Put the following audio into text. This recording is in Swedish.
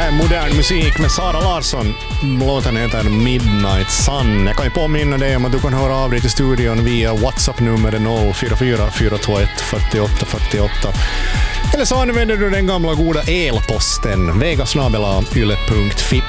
här modern musik med Sara Larsson. Låten heter Midnight Sun. Jag kan ju påminna dig om att du kan höra av dig till studion via WhatsApp-nummer 044 421 48 48. Eller så använder du den gamla goda elposten vegasnabela.yle.fi.